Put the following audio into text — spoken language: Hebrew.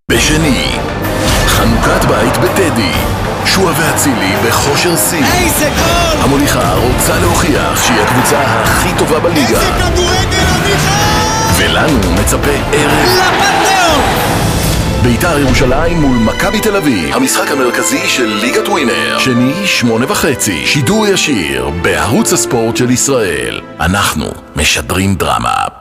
בשני, חנוכת בית בטדי. שועה ואצילי בכושר שיא. איזה גול! המוליכה רוצה להוכיח שהיא הקבוצה הכי טובה בליגה. איזה כדורגל עמיחה! ולנו מצפה ערב לפנתיאון! בית"ר ירושלים מול מכבי תל אביב, המשחק המרכזי של ליגת ווינר. שני, 8:30, שידור ישיר בערוץ הספורט של ישראל. אנחנו משדרים דרמה.